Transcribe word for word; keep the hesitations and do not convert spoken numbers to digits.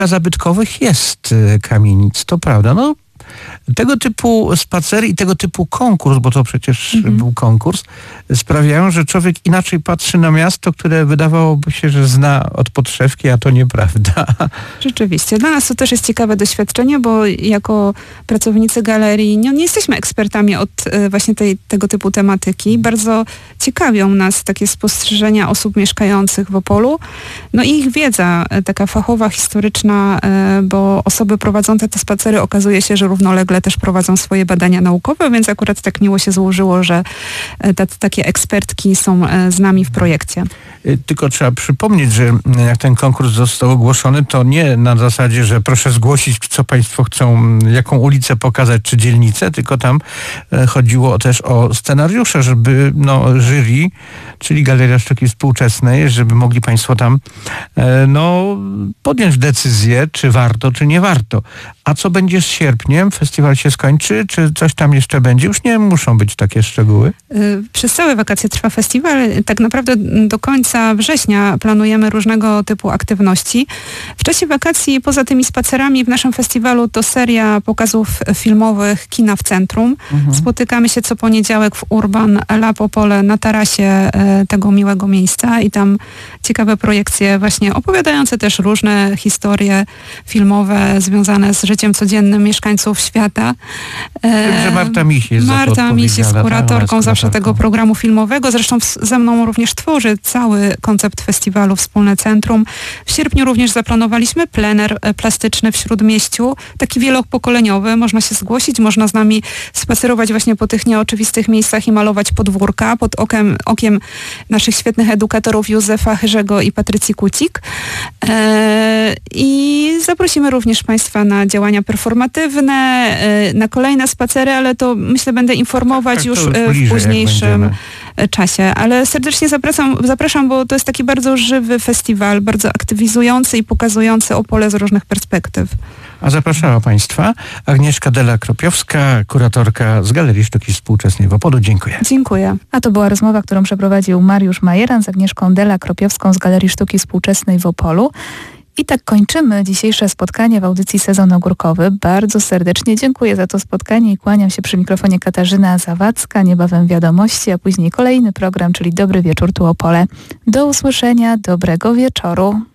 zabytkowych jest kamienic, to prawda. No, tego typu spacery i tego typu konkurs, bo to przecież mhm. był konkurs, sprawiają, że człowiek inaczej patrzy na miasto, które wydawałoby się, że zna od podszewki, a to nieprawda. Rzeczywiście. Dla nas to też jest ciekawe doświadczenie, bo jako pracownicy galerii nie, nie jesteśmy ekspertami od właśnie tej, tego typu tematyki. Bardzo ciekawią nas takie spostrzeżenia osób mieszkających w Opolu. No i ich wiedza, taka fachowa, historyczna, bo osoby prowadzące te spacery okazuje się, że równolegle też prowadzą swoje badania naukowe, więc akurat tak miło się złożyło, że te, takie ekspertki są z nami w projekcie. Tylko trzeba przypomnieć, że jak ten konkurs został ogłoszony, to nie na zasadzie, że proszę zgłosić, co państwo chcą, jaką ulicę pokazać, czy dzielnicę, tylko tam chodziło też o scenariusze, żeby no, jury, czyli Galeria Sztuki Współczesnej, żeby mogli państwo tam no, podjąć decyzję, czy warto, czy nie warto. A co będzie z sierpniem? Festiwal się skończy? Czy coś tam jeszcze będzie? Już nie muszą być takie szczegóły. Przez całe wakacje trwa festiwal. Tak naprawdę do końca września planujemy różnego typu aktywności. W czasie wakacji, poza tymi spacerami w naszym festiwalu, to seria pokazów filmowych Kina w Centrum. Mhm. Spotykamy się co poniedziałek w Urban Lab Opole na tarasie tego miłego miejsca i tam ciekawe projekcje właśnie opowiadające też różne historie filmowe związane z życiem codziennym mieszkańców świata. Wiem, że Marta Miś jest Marta Miś jest kuratorką zawsze tego programu filmowego. Zresztą w, ze mną również tworzy cały koncept festiwalu Wspólne Centrum. W sierpniu również zaplanowaliśmy plener plastyczny w Śródmieściu, taki wielopokoleniowy. Można się zgłosić, można z nami spacerować właśnie po tych nieoczywistych miejscach i malować podwórka pod okiem, okiem naszych świetnych edukatorów Józefa Chyrzego i Patrycji Kucik. E, I zaprosimy również państwa na działania performatywne, na kolejne spacery, ale to myślę będę informować tak, już w późniejszym czasie. Ale serdecznie zapraszam, zapraszam, bo to jest taki bardzo żywy festiwal, bardzo aktywizujący i pokazujący Opole z różnych perspektyw. A zapraszała państwa Agnieszka Della-Kropiowska, kuratorka z Galerii Sztuki Współczesnej w Opolu. Dziękuję. Dziękuję. A to była rozmowa, którą przeprowadził Mariusz Majeran z Agnieszką Della-Kropiowską z Galerii Sztuki Współczesnej w Opolu. I tak kończymy dzisiejsze spotkanie w audycji Sezon Ogórkowy. Bardzo serdecznie dziękuję za to spotkanie i kłaniam się przy mikrofonie Katarzyna Zawadzka. Niebawem wiadomości, a później kolejny program, czyli Dobry Wieczór tu Opole. Do usłyszenia, dobrego wieczoru.